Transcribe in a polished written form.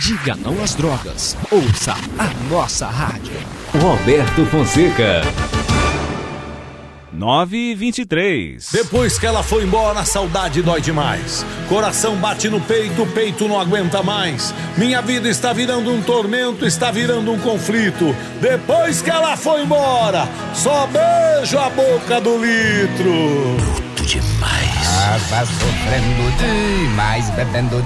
Diga não às drogas. Ouça a nossa rádio. Roberto Fonseca. 9h23. Depois que ela foi embora, a saudade dói demais. Coração bate no peito, o peito não aguenta mais. Minha vida está virando um tormento, está virando um conflito. Depois que ela foi embora, só beijo a boca do litro. Bruto demais. Tava sofrendo demais, bebendo